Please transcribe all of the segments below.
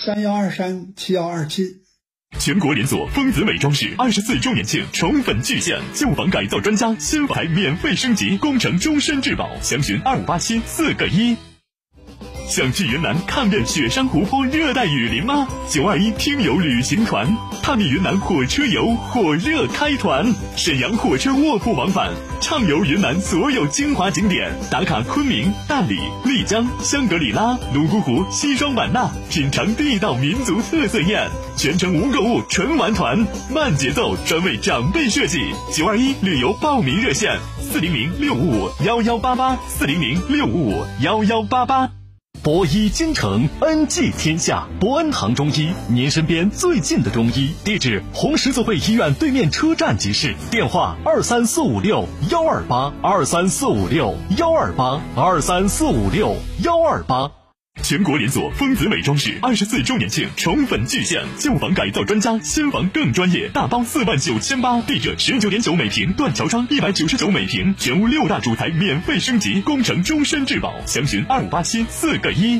31237127。 全国连锁丰子美装饰24周年庆宠粉巨献，旧房改造专家新房免费升级，工程终身质保，详询2587-4个1。想去云南看遍雪山湖泊、热带雨林吗？921听友旅行团，探秘云南火车游火热开团，沈阳火车卧铺往返，畅游云南所有精华景点，打卡昆明、大理、丽江、香格里拉、泸沽湖、西双版纳，品尝地道民族特色宴，全程无购物纯玩团，慢节奏，专为长辈设计。921旅游报名热线：400-655-1188，400-655-1188。 博医京城，恩济天下。博恩堂中医，您身边最近的中医。地址：红十字会医院对面车站集市。电话：23456-128，23456-128，23456-128。 全国连锁丰子美装饰24周年庆宠粉巨献，旧房改造专家，新房更专业，大包49800，地址19.9每平，断桥窗199每平，全屋6大主材免费升级，工程终身质保，详询2587-4个1。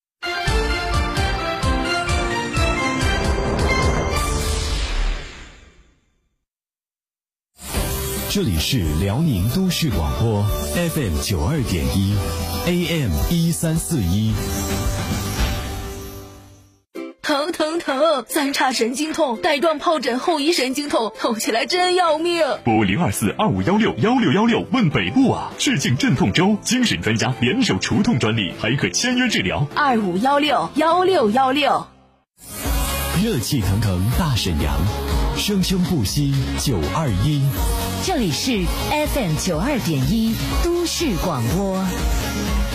这里是辽宁都市广播 FM 92.1 AM 1341。 疼，三叉神经痛，带状疱疹后遗神经痛，痛起来真要命。 拨02425161616问北部啊，致敬镇痛周，精神专家联手除痛专利，还可签约治疗。 25161616。 热气腾腾大沈阳，生生不息921。 这里是 FM 92.1都市广播。